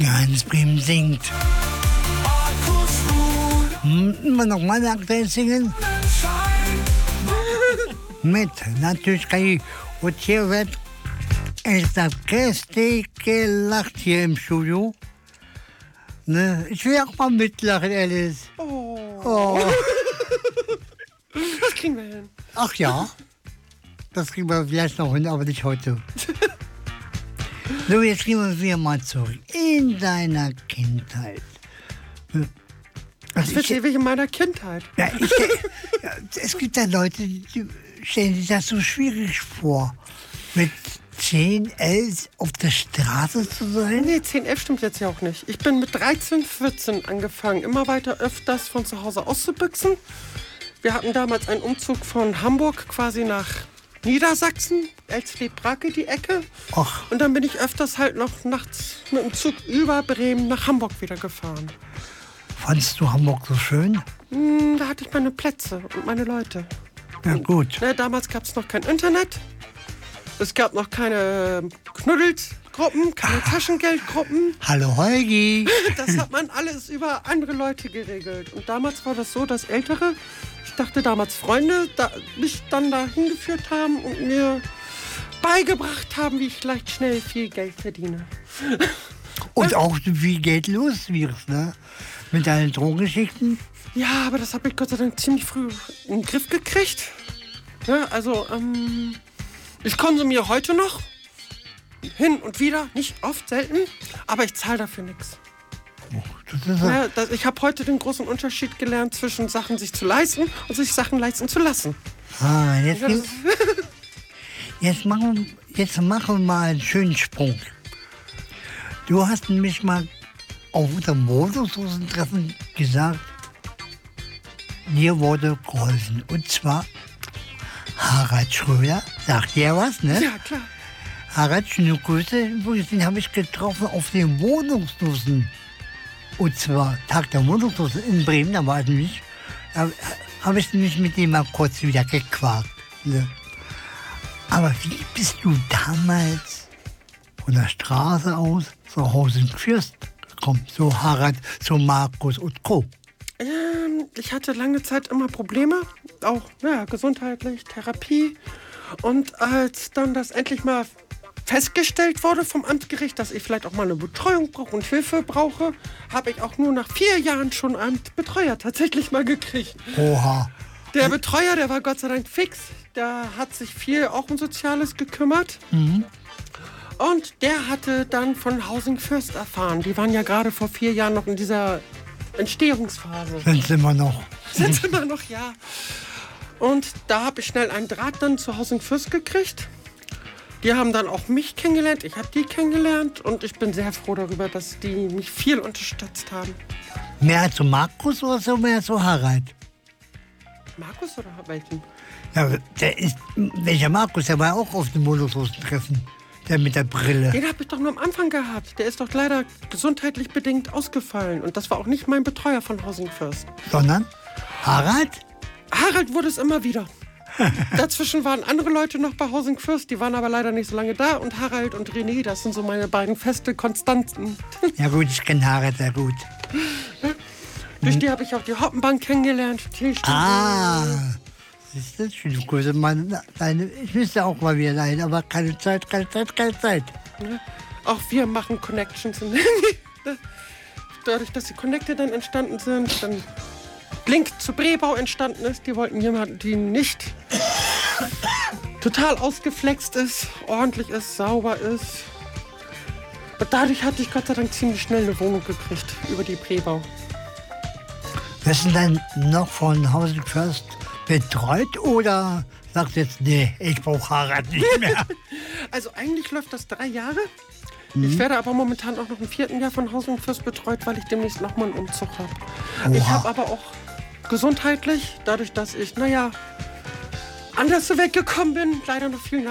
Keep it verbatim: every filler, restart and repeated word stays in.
Ganz Bremen singt. Hm, immer noch mal aktuell singen. Mit natürlich Kai und hier wird es das köstlich gelacht hier im Studio. Ne? Ich will auch mal mitlachen, Alice. Oh. Oh. Das kriegen wir hin. Ach ja, das kriegen wir vielleicht noch hin, aber nicht heute. So, jetzt gehen wir wieder mal zurück in deiner Kindheit. Was wisst ihr wie in meiner Kindheit? Ja, ich, ja, es gibt ja Leute, die stellen sich das so schwierig vor, mit zehn, elf auf der Straße zu sein. Nee, zehn, elf stimmt jetzt ja auch nicht. Ich bin mit dreizehn, vierzehn angefangen, immer weiter öfters von zu Hause auszubüchsen. Wir hatten damals einen Umzug von Hamburg quasi nach Niedersachsen, Elsleb-Brake, die Ecke. Ach. Und dann bin ich öfters halt noch nachts mit dem Zug über Bremen nach Hamburg wieder gefahren. Fandst du Hamburg so schön? Hm, da hatte ich meine Plätze und meine Leute. Ja, gut. Ne, damals gab es noch kein Internet. Es gab noch keine Knuddelsgruppen, keine Taschengeldgruppen. Hallo Holgi. Das hat man alles über andere Leute geregelt. Und damals war das so, dass Ältere, ich dachte damals Freunde, da, mich dann da hingeführt haben und mir beigebracht haben, wie ich leicht schnell viel Geld verdiene. Und auch wie Geld los wirst, ne? Mit deinen Drogengeschichten. Ja, aber das habe ich Gott sei Dank ziemlich früh in den Griff gekriegt. Ja, also, ähm, ich konsumiere heute noch. Hin und wieder, nicht oft, selten. Aber ich zahle dafür nichts. Oh, das ist ja, Ja, das, ich habe heute den großen Unterschied gelernt zwischen Sachen sich zu leisten und sich Sachen leisten zu lassen. ah, jetzt, Ja, das, jetzt, machen, jetzt machen wir mal einen schönen Sprung. Du hast nämlich mal auf unserem Wohnungslosen-Treffen gesagt, dir wurde geholfen. Und zwar Harald Schröder, sagt dir was, ne? ja, klar. Harald, schöne Grüße. Den habe ich getroffen auf dem Wohnungslosen. Und zwar Tag der Wohnungslosen in Bremen, da war ich nämlich. Da habe ich nämlich mit dem mal kurz wieder gequakt. Ne? Aber wie bist du damals von der Straße aus zu Hause in Fürst gekommen? So Harald, so Markus und Co. Ähm, ich hatte lange Zeit immer Probleme, auch ja, gesundheitlich, Therapie. Und als dann das endlich mal festgestellt wurde vom Amtsgericht, dass ich vielleicht auch mal eine Betreuung brauche und Hilfe brauche, habe ich auch nur nach vier Jahren schon einen Betreuer tatsächlich mal gekriegt. Oha. Der Betreuer, der war Gott sei Dank fix. Der hat sich viel auch um Soziales gekümmert. Mhm. Und der hatte dann von Housing First erfahren. Die waren ja gerade vor vier Jahren noch in dieser Entstehungsphase. Sind sie immer noch. Sind sie immer noch, ja. Und da habe ich schnell einen Draht dann zu Housing First gekriegt. Die haben dann auch mich kennengelernt, ich habe die kennengelernt und ich bin sehr froh darüber, dass die mich viel unterstützt haben. Mehr als so Markus oder so mehr als so Harald? Markus oder welchen? Ja, der ist, welcher Markus? Der war auch auf dem Wohnungslosen-Treffen. Der mit der Brille. Den habe ich doch nur am Anfang gehabt. Der ist doch leider gesundheitlich bedingt ausgefallen. Und das war auch nicht mein Betreuer von Housing First. Sondern Harald? Harald wurde es immer wieder. Dazwischen waren andere Leute noch bei Housing First, die waren aber leider nicht so lange da. Und Harald und René, das sind so meine beiden feste Konstanten. Ja gut, ich kenne Harald sehr gut. Durch die habe ich auch die Hoppenbank kennengelernt. Ah, siehst du, schöne Grüße. Meine, deine, ich müsste auch mal wieder dahin, aber keine Zeit, keine Zeit, keine Zeit. Ja, auch wir machen Connections. Dadurch, dass die Connecte dann entstanden sind, dann Link zu Brebau entstanden ist. Die wollten jemanden, die nicht total ausgeflext ist, ordentlich ist, sauber ist. Und dadurch hatte ich Gott sei Dank ziemlich schnell eine Wohnung gekriegt über die Brebau. Wirst du dann noch von Housing First betreut oder sagst du jetzt, nee, ich brauche Harald nicht mehr? Also eigentlich läuft das drei Jahre. Mhm. Ich werde aber momentan auch noch im vierten Jahr von Housing First betreut, weil ich demnächst nochmal einen Umzug habe. Ich habe aber auch gesundheitlich, dadurch, dass ich, naja, anders weggekommen bin, leider noch viel